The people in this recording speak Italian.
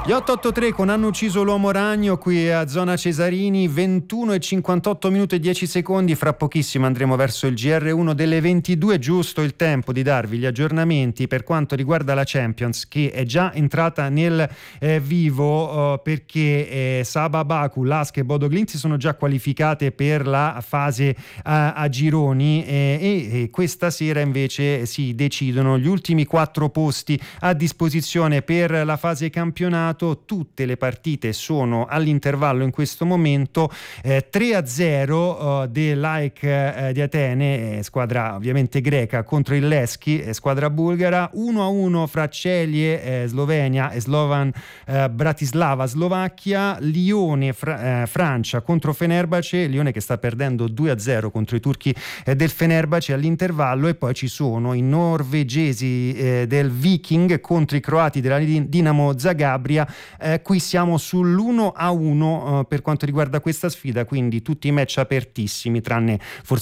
Gli 883 con Hanno ucciso l'uomo ragno qui a Zona Cesarini, 21:58 minuti e 10 secondi. Fra pochissimo andremo verso il GR1 delle 22, giusto il tempo di darvi gli aggiornamenti per quanto riguarda la Champions, che è già entrata nel vivo perché Saba Baku, Lask e Bodo Glimt si sono già qualificate per la fase a gironi e questa sera invece si decidono gli ultimi 4 posti a disposizione per la fase campionato. Tutte le partite sono all'intervallo in questo momento. 3-0 dell'AEK di Atene, squadra ovviamente greca, contro il Levski, squadra bulgara. 1-1 fra Celje Slovenia e Slovan Bratislava Slovacchia. Lione Francia contro Fenerbahce, Lione che sta perdendo 2-0 contro i turchi del Fenerbahce all'intervallo. E poi ci sono i norvegesi del Viking contro i croati della Dinamo Zagabria. Qui siamo sull'1-1 per quanto riguarda questa sfida, quindi tutti i match apertissimi tranne forse